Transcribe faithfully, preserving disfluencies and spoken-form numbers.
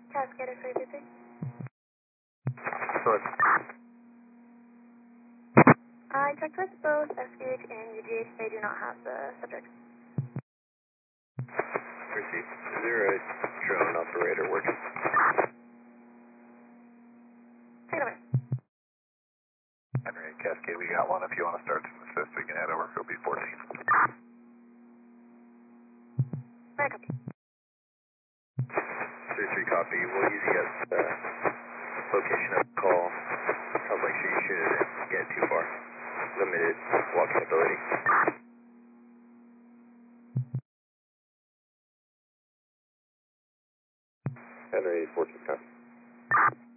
Cascade three two three. So it's I checked with both S V H and U G H. They do not have the subject. received. Is there a drone operator working? Take it away. Henry, Cascade, we got one. If you want to start to assist, we can head over. It'll be fourteen. Right, copy. three three copy. We'll use you as the location of the call. I'll make sure you shoot it and get too far. Limited walking ability. Henry, fourteen copy.